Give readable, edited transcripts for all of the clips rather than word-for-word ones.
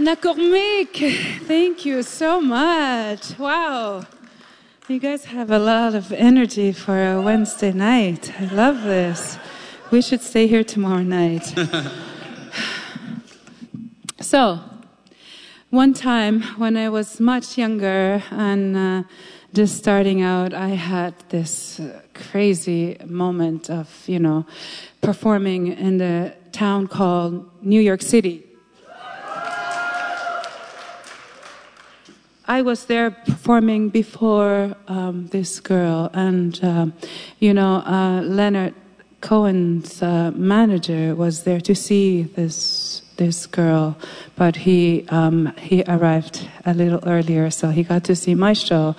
Nakormik, thank you so much. Wow. You guys have a lot of energy for a Wednesday night. I love this. We should stay here tomorrow night. So, one time when I was much younger and just starting out, I had this crazy moment of, performing in the town called New York City. I was there performing before this girl, and Leonard Cohen's manager was there to see this girl, but he arrived a little earlier, so he got to see my show.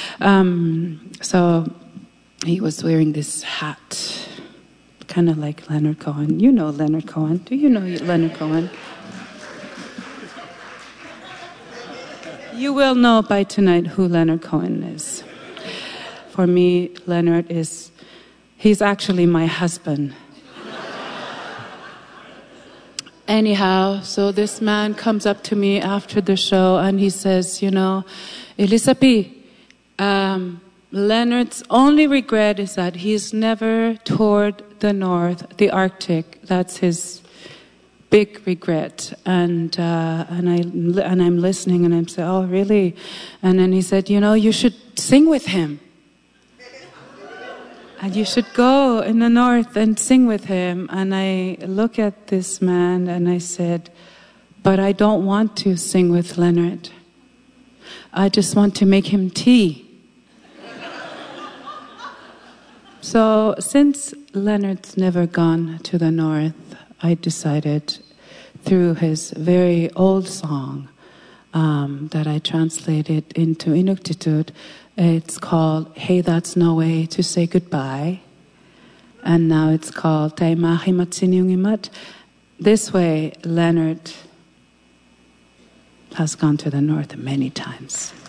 So he was wearing this hat, kind of like Leonard Cohen. You know Leonard Cohen. Do you know Leonard Cohen? You will know by tonight who Leonard Cohen is. For me, Leonard he's actually my husband. Anyhow, so this man comes up to me after the show and he says, Elisapi, Leonard's only regret is that he's never toured the North, the Arctic. That's his big regret, and I'm listening, and I'm saying, "Oh, really?" And then he said, "You should sing with him, and you should go in the North and sing with him." And I look at this man, and I said, "But I don't want to sing with Leonard. I just want to make him tea." So, since Leonard's never gone to the North, I decided through his very old song that I translated into Inuktitut. It's called Hey, That's No Way to Say Goodbye. And now it's called Taimahimatsinyungimat. This way, Leonard has gone to the North many times.